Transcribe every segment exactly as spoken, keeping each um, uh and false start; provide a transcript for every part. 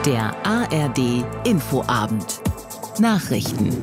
Der A R D Infoabend. Nachrichten.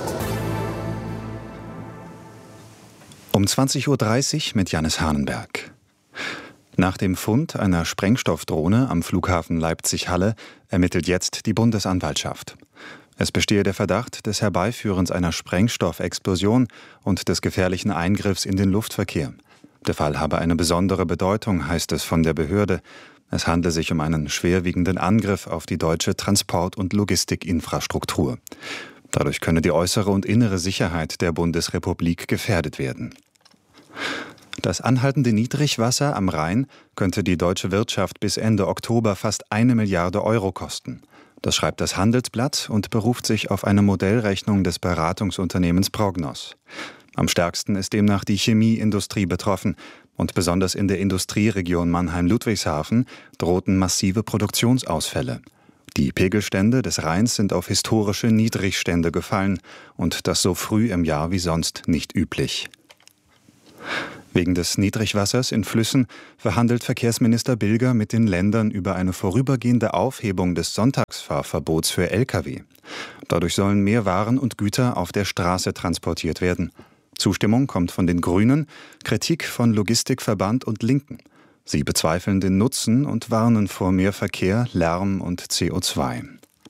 Um zwanzig Uhr dreißig mit Jannis Hahnenberg. Nach dem Fund einer Sprengstoffdrohne am Flughafen Leipzig-Halle ermittelt jetzt die Bundesanwaltschaft. Es bestehe der Verdacht des Herbeiführens einer Sprengstoffexplosion und des gefährlichen Eingriffs in den Luftverkehr. Der Fall habe eine besondere Bedeutung, heißt es von der Behörde. Es handle sich um einen schwerwiegenden Angriff auf die deutsche Transport- und Logistikinfrastruktur. Dadurch könne die äußere und innere Sicherheit der Bundesrepublik gefährdet werden. Das anhaltende Niedrigwasser am Rhein könnte die deutsche Wirtschaft bis Ende Oktober fast eine Milliarde Euro kosten. Das schreibt das Handelsblatt und beruft sich auf eine Modellrechnung des Beratungsunternehmens Prognos. Am stärksten ist demnach die Chemieindustrie betroffen und besonders in der Industrieregion Mannheim-Ludwigshafen drohten massive Produktionsausfälle. Die Pegelstände des Rheins sind auf historische Niedrigstände gefallen und das so früh im Jahr wie sonst nicht üblich. Wegen des Niedrigwassers in Flüssen verhandelt Verkehrsminister Bilger mit den Ländern über eine vorübergehende Aufhebung des Sonntagsfahrverbots für L K W. Dadurch sollen mehr Waren und Güter auf der Straße transportiert werden. Zustimmung kommt von den Grünen, Kritik von Logistikverband und Linken. Sie bezweifeln den Nutzen und warnen vor mehr Verkehr, Lärm und C O zwei.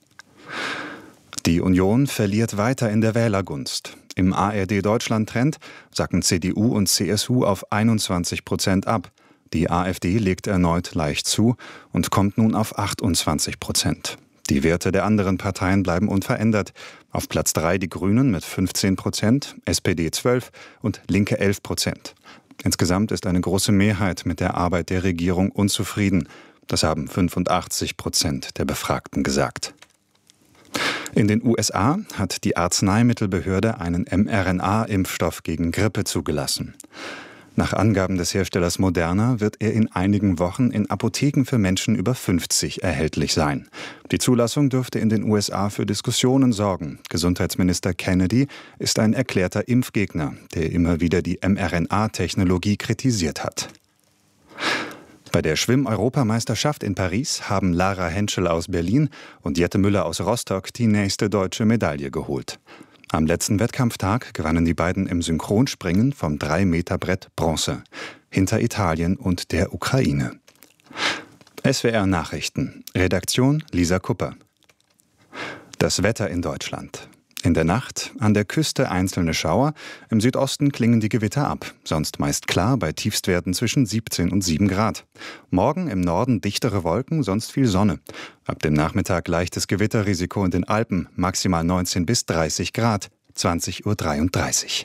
Die Union verliert weiter in der Wählergunst. Im A R D-Deutschland-Trend sacken C D U und C S U auf einundzwanzig Prozent ab. Die AfD legt erneut leicht zu und kommt nun auf achtundzwanzig Prozent. Die Werte der anderen Parteien bleiben unverändert. Auf Platz drei die Grünen mit fünfzehn Prozent, S P D zwölf und Linke elf Prozent. Insgesamt ist eine große Mehrheit mit der Arbeit der Regierung unzufrieden. Das haben fünfundachtzig Prozent der Befragten gesagt. In den U S A hat die Arzneimittelbehörde einen mRNA-Impfstoff gegen Grippe zugelassen. Nach Angaben des Herstellers Moderna wird er in einigen Wochen in Apotheken für Menschen über fünfzig erhältlich sein. Die Zulassung dürfte in den U S A für Diskussionen sorgen. Gesundheitsminister Kennedy ist ein erklärter Impfgegner, der immer wieder die mRNA-Technologie kritisiert hat. Bei der Schwimm-Europameisterschaft in Paris haben Lara Henschel aus Berlin und Jette Müller aus Rostock die nächste deutsche Medaille geholt. Am letzten Wettkampftag gewannen die beiden im Synchronspringen vom drei Meter Brett Bronze, hinter Italien und der Ukraine. S W R Nachrichten, Redaktion Lisa Kupper. Das Wetter in Deutschland. In der Nacht an der Küste einzelne Schauer, im Südosten klingen die Gewitter ab, sonst meist klar bei Tiefstwerten zwischen siebzehn und sieben Grad. Morgen im Norden dichtere Wolken, sonst viel Sonne. Ab dem Nachmittag leichtes Gewitterrisiko in den Alpen, maximal neunzehn bis dreißig Grad, zwanzig Uhr dreiunddreißig.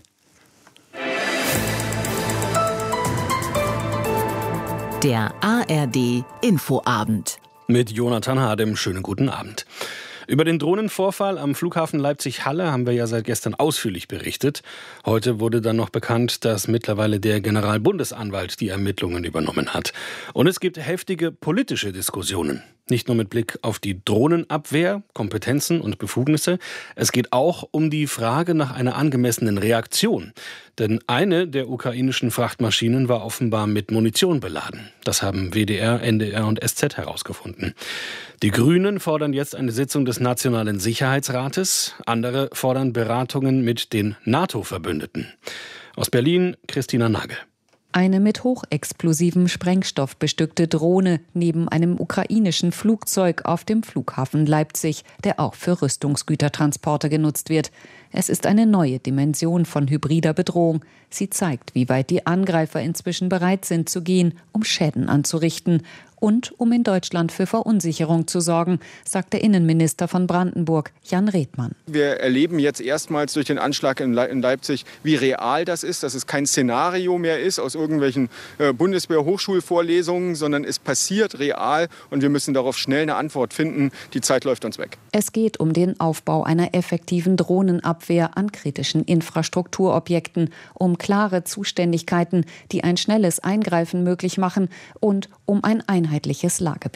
Der A R D Infoabend. Mit Jonathan Hadem, schönen guten Abend. Über den Drohnenvorfall am Flughafen Leipzig-Halle haben wir ja seit gestern ausführlich berichtet. Heute wurde dann noch bekannt, dass mittlerweile der Generalbundesanwalt die Ermittlungen übernommen hat. Und es gibt heftige politische Diskussionen. Nicht nur mit Blick auf die Drohnenabwehr, Kompetenzen und Befugnisse. Es geht auch um die Frage nach einer angemessenen Reaktion. Denn eine der ukrainischen Frachtmaschinen war offenbar mit Munition beladen. Das haben W D R, N D R und S Z herausgefunden. Die Grünen fordern jetzt eine Sitzung des Nationalen Sicherheitsrates. Andere fordern Beratungen mit den NATO-Verbündeten. Aus Berlin, Christina Nagel. Eine mit hochexplosivem Sprengstoff bestückte Drohne neben einem ukrainischen Flugzeug auf dem Flughafen Leipzig, der auch für Rüstungsgütertransporte genutzt wird. Es ist eine neue Dimension von hybrider Bedrohung. Sie zeigt, wie weit die Angreifer inzwischen bereit sind zu gehen, um Schäden anzurichten. Und um in Deutschland für Verunsicherung zu sorgen, sagt der Innenminister von Brandenburg, Jan Redmann. Wir erleben jetzt erstmals durch den Anschlag in Leipzig, wie real das ist, dass es kein Szenario mehr ist aus irgendwelchen äh, Bundeswehr-Hochschulvorlesungen, sondern es passiert real und wir müssen darauf schnell eine Antwort finden. Die Zeit läuft uns weg. Es geht um den Aufbau einer effektiven Drohnenabwehr an kritischen Infrastrukturobjekten, um klare Zuständigkeiten, die ein schnelles Eingreifen möglich machen und um ein einheitliches Lagebild.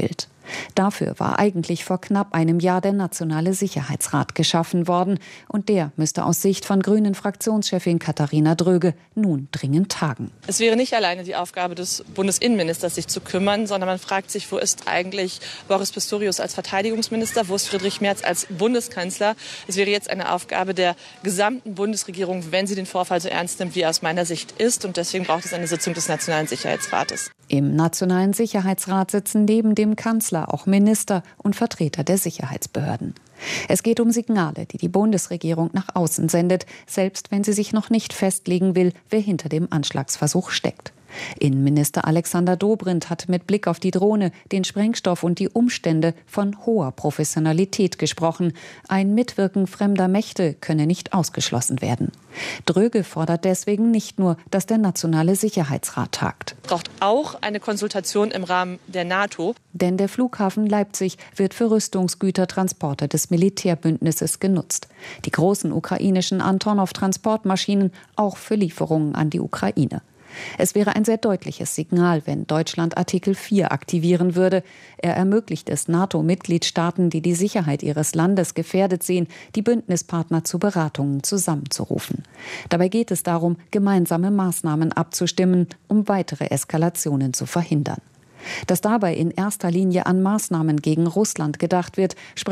Dafür war eigentlich vor knapp einem Jahr der Nationale Sicherheitsrat geschaffen worden. Und der müsste aus Sicht von Grünen-Fraktionschefin Katharina Dröge nun dringend tagen. Es wäre nicht alleine die Aufgabe des Bundesinnenministers, sich zu kümmern, sondern man fragt sich, wo ist eigentlich Boris Pistorius als Verteidigungsminister, wo ist Friedrich Merz als Bundeskanzler? Es wäre jetzt eine Aufgabe der gesamten Bundesregierung, wenn sie den Vorfall so ernst nimmt, wie er aus meiner Sicht ist. Und deswegen braucht es eine Sitzung des Nationalen Sicherheitsrates. Im Nationalen Sicherheitsrat sitzen neben dem Kanzler auch Minister und Vertreter der Sicherheitsbehörden. Es geht um Signale, die die Bundesregierung nach außen sendet, selbst wenn sie sich noch nicht festlegen will, wer hinter dem Anschlagsversuch steckt. Innenminister Alexander Dobrindt hat mit Blick auf die Drohne, den Sprengstoff und die Umstände von hoher Professionalität gesprochen. Ein Mitwirken fremder Mächte könne nicht ausgeschlossen werden. Dröge fordert deswegen nicht nur, dass der Nationale Sicherheitsrat tagt. Es braucht auch eine Konsultation im Rahmen der NATO. Denn der Flughafen Leipzig wird für Rüstungsgütertransporte des Militärbündnisses genutzt. Die großen ukrainischen Antonov-Transportmaschinen auch für Lieferungen an die Ukraine. Es wäre ein sehr deutliches Signal, wenn Deutschland Artikel vier aktivieren würde. Er ermöglicht es NATO-Mitgliedstaaten, die die Sicherheit ihres Landes gefährdet sehen, die Bündnispartner zu Beratungen zusammenzurufen. Dabei geht es darum, gemeinsame Maßnahmen abzustimmen, um weitere Eskalationen zu verhindern. Dass dabei in erster Linie an Maßnahmen gegen Russland gedacht wird,